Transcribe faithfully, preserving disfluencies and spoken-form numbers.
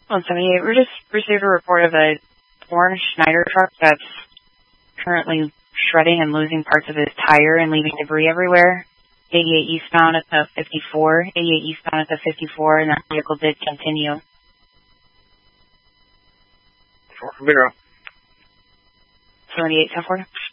one seventy-eight, we just received a report of a orange Schneider truck that's currently shredding and losing parts of his tire and leaving debris everywhere. eighty-eight eastbound at the fifty-four, eighty-eight eastbound at the fifty-four, and that vehicle did continue. four from Vero. seventy-eight, ten four.